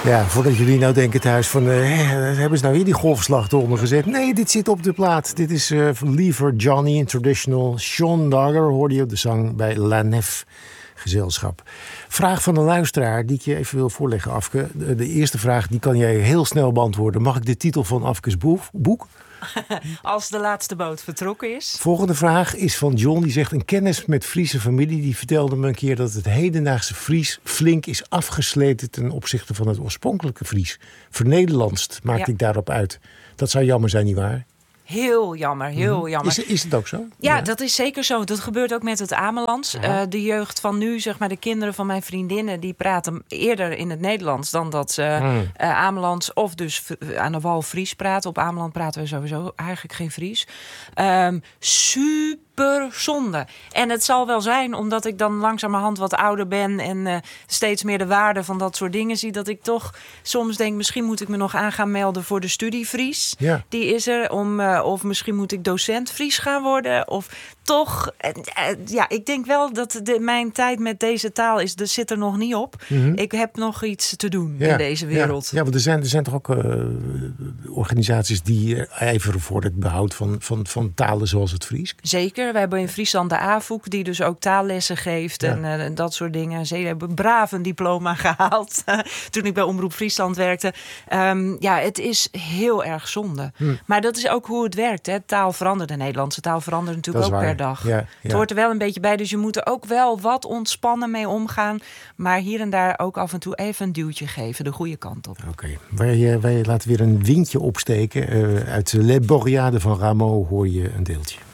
Ja, voordat jullie nou denken thuis van... hebben ze nou hier die golfslag eronder gezet? Nee, dit zit op de plaat. Dit is van Liever Johnny in Traditional. Sean Dagger hoorde je op de zang bij La Nef gezelschap. Vraag van een luisteraar die ik je even wil voorleggen, Afke. De eerste vraag die kan jij heel snel beantwoorden. Mag ik de titel van Afkes boek? Als de laatste boot vertrokken is. Volgende vraag is van John. Die zegt: een kennis met Friese familie. Die vertelde me een keer dat het hedendaagse Fries flink is afgesleten ten opzichte van het oorspronkelijke Fries. Vernederlandst maakte ik daarop uit. Dat zou jammer zijn, nietwaar? Heel jammer, heel jammer. Is het ook zo? Ja, dat is zeker zo. Dat gebeurt ook met het Amelands. De jeugd van nu, zeg maar, de kinderen van mijn vriendinnen... die praten eerder in het Nederlands dan dat ze Amelands... of dus aan de wal Fries praten. Op Ameland praten we sowieso eigenlijk geen Fries. Super zonde. En het zal wel zijn, omdat ik dan langzamerhand wat ouder ben... en steeds meer de waarde van dat soort dingen zie... dat ik toch soms denk, misschien moet ik me nog aan gaan melden... voor de studie Fries. Ja. Die is er of misschien moet ik docent Fries gaan worden. Of toch, ik denk wel dat mijn tijd met deze taal zit er nog niet op. Mm-hmm. Ik heb nog iets te doen in deze wereld. Ja, want er zijn toch ook organisaties die ijveren voor het behoud van talen zoals het Fries? Zeker. We hebben in Friesland de AVOEK, die dus ook taallessen geeft en dat soort dingen. Ze hebben braaf een diploma gehaald toen ik bij Omroep Friesland werkte. Het is heel erg zonde. Maar dat is ook hoe het werkt. Hè. Taal verandert, de Nederlandse taal verandert natuurlijk ook per dag. Ja. Het hoort er wel een beetje bij, dus je moet er ook wel wat ontspannen mee omgaan. Maar hier en daar ook af en toe even een duwtje geven, de goede kant op. Oké. Wij laten weer een windje opsteken. Uit Le Boreade van Rameau hoor je een deeltje.